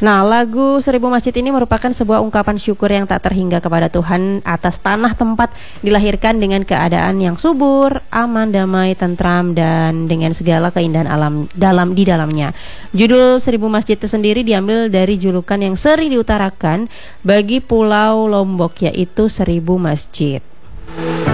Nah, lagu Seribu Masjid ini merupakan sebuah ungkapan syukur yang tak terhingga kepada Tuhan atas tanah tempat dilahirkan dengan keadaan yang subur, aman, damai, tentram, dan dengan segala keindahan alam di dalamnya. Judul Seribu Masjid itu sendiri diambil dari julukan yang sering diutarakan bagi Pulau Lombok, yaitu Seribu Masjid.